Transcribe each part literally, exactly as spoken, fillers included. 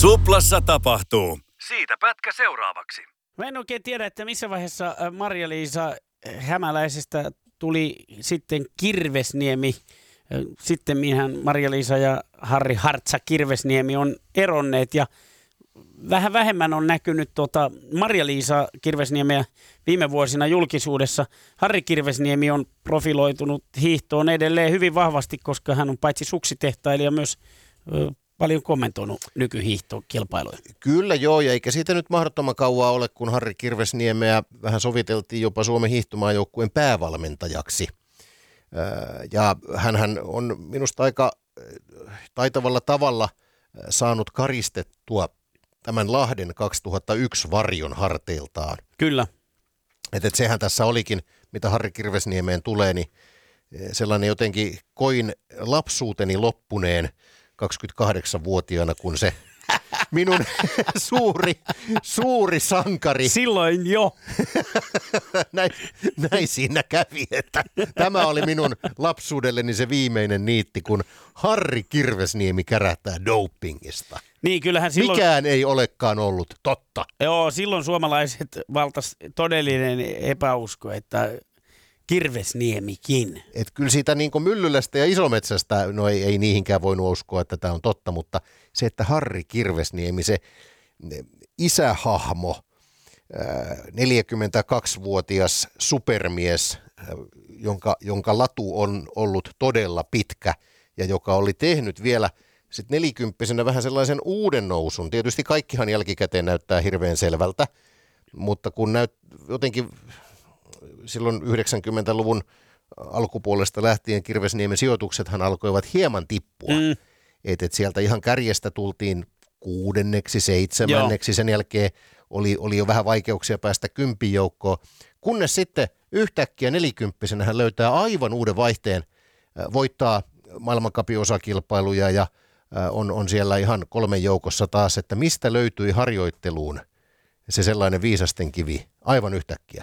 Suplassa tapahtuu. Siitä pätkä seuraavaksi. Mä en oikein tiedä, että missä vaiheessa Marja-Liisa Hämäläisestä tuli sitten Kirvesniemi. Sitten minhän Marja-Liisa ja Harri Hartsa Kirvesniemi on eronneet ja vähän vähemmän on näkynyt tuota Marja-Liisa Kirvesniemeä viime vuosina julkisuudessa. Harri Kirvesniemi on profiloitunut hiihtoon edelleen hyvin vahvasti, koska hän on paitsi suksitehtailija myös ö, paljon kommentoinut nykyhiihtokilpailuja. Kyllä joo, ja eikä siitä nyt mahdottoman kauaa ole, kun Harri Kirvesniemeä vähän soviteltiin jopa Suomen hiihtomaajoukkueen päävalmentajaksi. Ja hänhän on minusta aika taitavalla tavalla saanut karistettua tämän Lahden kaksituhattayksi varjon harteiltaan. Kyllä. Että et sehän tässä olikin, mitä Harri Kirvesniemeen tulee, niin sellainen jotenkin koin lapsuuteni loppuneen kaksikymmentäkahdeksanvuotiaana, kun se minun suuri, suuri sankari. Silloin jo. näin, näin siinä kävi, että tämä oli minun lapsuudelleni se viimeinen niitti, kun Harri Kirvesniemi kärähtää dopingista. Niin, kyllähän silloin... Mikään ei olekaan ollut totta. Joo, silloin suomalaiset valtas todellinen epäusko, että Kirvesniemikin. Et kyllä siitä niin kuin Myllylästä ja Isometsästä, no ei, ei niihinkään voinut uskoa, että tämä on totta, mutta se, että Harri Kirvesniemi, se isähahmo, neljäkymmentäkaksivuotias supermies, jonka, jonka latu on ollut todella pitkä ja joka oli tehnyt vielä sitten nelikymppisenä vähän sellaisen uuden nousun. Tietysti kaikkihan jälkikäteen näyttää hirveän selvältä, mutta kun näyt, jotenkin silloin yhdeksänkymmentäluvun alkupuolesta lähtien Kirvesniemen sijoituksethan alkoivat hieman tippua. Mm. Et, et sieltä ihan kärjestä tultiin kuudenneksi, seitsemänneksi, sen jälkeen oli, oli jo vähän vaikeuksia päästä kympin joukkoon, kunnes sitten yhtäkkiä nelikymppisenä hän löytää aivan uuden vaihteen, voittaa maailmancupin osakilpailuja ja on, on siellä ihan kolmen joukossa taas, että mistä löytyi harjoitteluun se sellainen viisasten kivi aivan yhtäkkiä.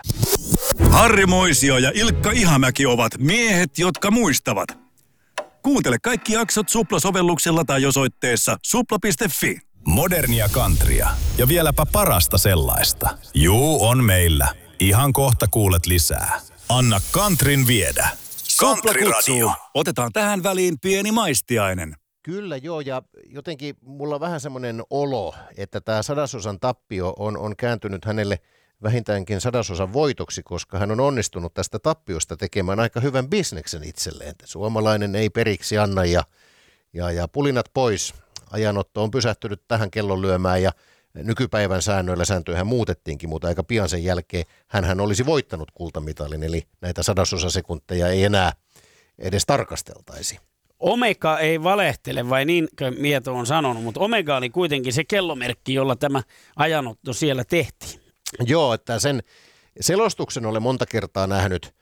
Harri Moisio ja Ilkka Ihamäki ovat miehet, jotka muistavat. Kuuntele kaikki jaksot Supla-sovelluksella tai osoitteessa supla piste fi. Modernia countrya ja vieläpä parasta sellaista. Juu, on meillä. Ihan kohta kuulet lisää. Anna countryn viedä. Country Radio. Otetaan tähän väliin pieni maistiainen. Kyllä joo, ja jotenkin mulla on vähän semmoinen olo, että tämä sadasosan tappio on, on kääntynyt hänelle vähintäänkin sadasosan voitoksi, koska hän on onnistunut tästä tappiosta tekemään aika hyvän bisneksen itselleen. Suomalainen ei periksi anna ja, ja, ja pulinat pois. Ajanotto on pysähtynyt tähän kellon lyömään ja nykypäivän säännöillä sääntöjähän muutettiinkin, mutta aika pian sen jälkeen hänhän olisi voittanut kultamitalin, eli näitä sadasosasekunteja ei enää edes tarkasteltaisi. Omega ei valehtele, vai niinkö Mieto on sanonut, mutta Omega oli kuitenkin se kellomerkki, jolla tämä ajanotto siellä tehtiin. Joo, että sen selostuksen olen monta kertaa nähnyt,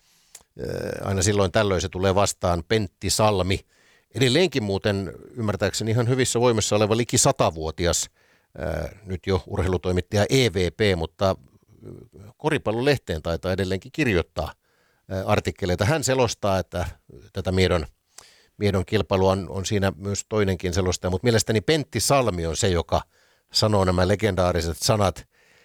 aina silloin tällöin se tulee vastaan, Pentti Salmi. Edelleenkin muuten ymmärtääkseni ihan hyvissä voimissa oleva liki satavuotias, nyt jo urheilutoimittaja E V P, mutta Koripallolehteen taitaa edelleenkin kirjoittaa artikkeleita. Hän selostaa, että tätä Miedon, Miedon kilpailua on, on siinä myös toinenkin selostaja, mutta mielestäni Pentti Salmi on se, joka sanoo nämä legendaariset sanat.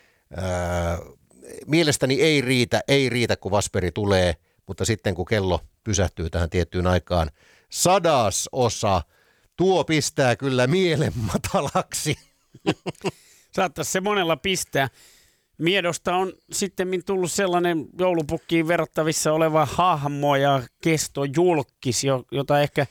Ää, mielestäni ei riitä, ei riitä, kun Vasperi tulee, mutta sitten kun kello pysähtyy tähän tiettyyn aikaan, sadas osa, tuo pistää kyllä mielen matalaksi. Saattaisi se monella pistää. Miedosta on sitten tullut sellainen joulupukkiin verrattavissa oleva hahmo ja kestojulkis, jota ehkä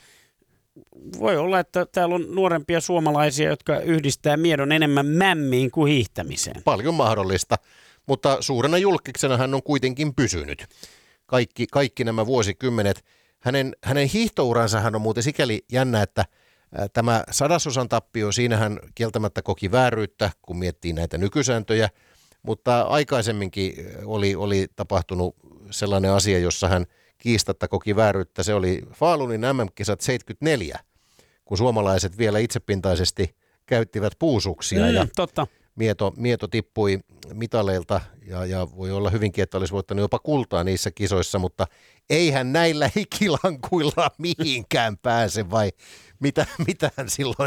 voi olla, että täällä on nuorempia suomalaisia, jotka yhdistää Miedon enemmän mämmiin kuin hiihtämiseen. Paljon mahdollista, mutta suurena julkiksena hän on kuitenkin pysynyt. Kaikki, kaikki nämä vuosikymmenet. Hänen, hänen hiihtouransa hän on muuten sikäli jännä, että tämä sadasosan tappio, siinä hän kieltämättä koki vääryyttä, kun miettii näitä nykysääntöjä, mutta aikaisemminkin oli, oli tapahtunut sellainen asia, jossa hän kiistatta koki vääryyttä. Se oli Falunin M M-kisat seitsemänkymmentäneljä, kun suomalaiset vielä itsepintaisesti käyttivät puusuksia mm, ja totta. Mieto, Mieto tippui mitaleilta ja, ja voi olla hyvinkin, että olisi voittanut jopa kultaa niissä kisoissa, mutta eihän näillä hikilankuilla mihinkään pääse vai mitä, mitä hän silloin